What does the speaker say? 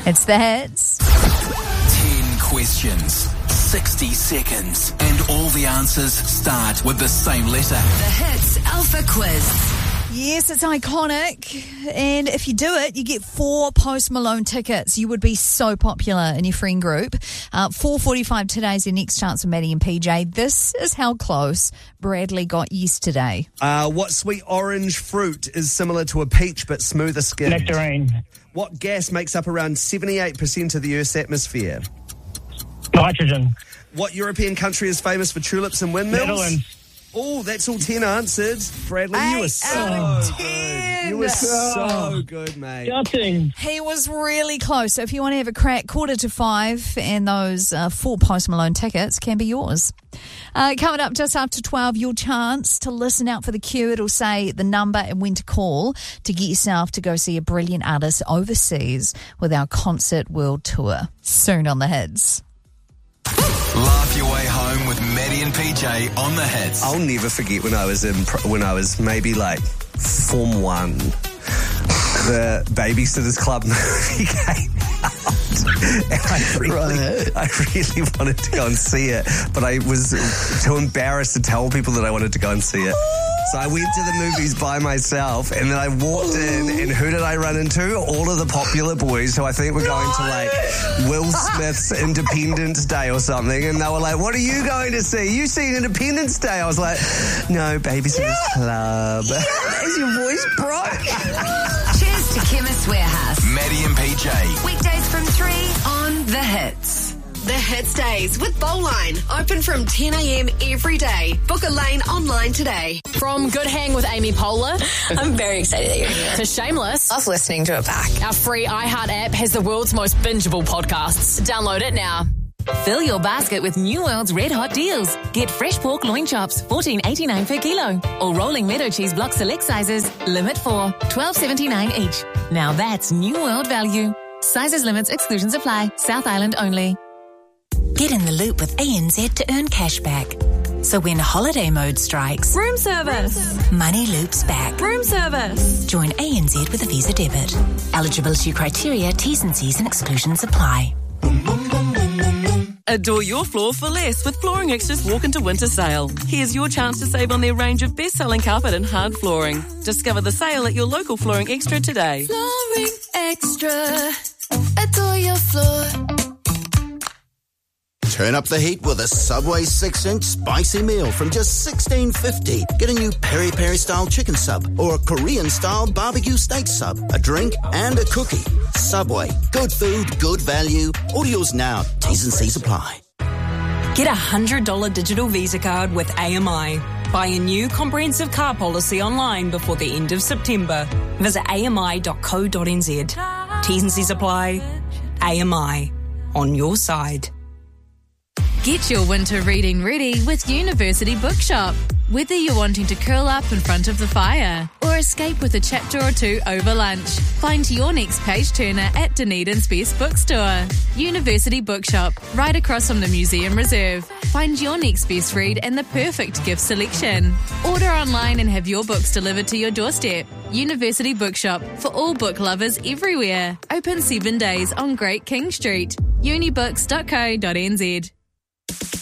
It's the hits. 10 questions, 60 seconds, and all the answers start with the same letter. The Hits Alpha Quiz. Yes, it's iconic. And if you do it, you get 4 Post Malone tickets. You would be so popular in your friend group. 4:45 today's your next chance with Maddie and PJ. This is how close Bradley got yesterday. What sweet orange fruit is similar to a peach but smoother skin? Nectarine. What gas makes up around 78% of the Earth's atmosphere? Nitrogen. What European country is famous for tulips and windmills? Netherlands. Oh, that's all 10 answered. Bradley, you were 8 so out of good. 10. You were so good, mate. Gutting. He was really close. So if you want to have a crack, 4:45, and those 4 Post Malone tickets can be yours. Coming up just after 12, your chance to listen out for the cue. It'll say the number and when to call to get yourself to go see a brilliant artist overseas with our Concert World Tour. Soon on the Hits. Laugh your way home with Maddie and PJ on the Hits. I'll never forget when I was maybe like Form 1. The Babysitters Club movie came out. And I really wanted to go and see it, but I was too embarrassed to tell people that I wanted to go and see it. So I went to the movies by myself, and then I walked in, and who did I run into? All of the popular boys who I think were going to like Will Smith's Independence Day or something, and they were like, "What are you going to see? You seen Independence Day?" I was like, "No, Babysitters Club." Is your voice broke? Cheers to Chemist Warehouse. Maddie and PJ. Weekdays from 3 on The Hits. The Hits Days with Bowline. Open from 10 a.m. every day. Book a lane online today. From Good Hang with Amy Poehler I'm very excited that you're here. to Shameless, Love listening to it back. our free iHeart app has the world's most bingeable podcasts. Download it now. Fill your basket with New World's red hot deals. Get fresh pork loin chops, $14.89 per kilo. Or rolling meadow cheese block select sizes, limit 4, $12.79 each. Now that's New World value. Sizes, limits, exclusions apply. South Island only. Get in the loop with ANZ to earn cash back. So when holiday mode strikes, Room service. money loops back. Room service. Join ANZ with a Visa debit. Eligibility criteria, T's and C's and exclusions apply. Adore your floor for less with Flooring Extra's Walk into Winter Sale. Here's your chance to save on their range of best-selling carpet and hard flooring. Discover the sale at your local Flooring Extra today. Flooring Extra. Adore your floor. Turn up the heat with a Subway 6-inch spicy meal from just $16.50. Get a new peri-peri style chicken sub or a Korean style barbecue steak sub, a drink and a cookie. Subway. Good food, good value. Order yours now. T's and C's apply. Get a $100 digital Visa card with AMI. Buy a new comprehensive car policy online before the end of September. Visit ami.co.nz. T's and C's apply. AMI. On your side. Get your winter reading ready with University Bookshop. Whether you're wanting to curl up in front of the fire or escape with a chapter or 2 over lunch, find your next page turner at Dunedin's best bookstore. University Bookshop, right across from the Museum Reserve. Find your next best read and the perfect gift selection. Order online and have your books delivered to your doorstep. University Bookshop, for all book lovers everywhere. Open 7 days on Great King Street. unibooks.co.nz.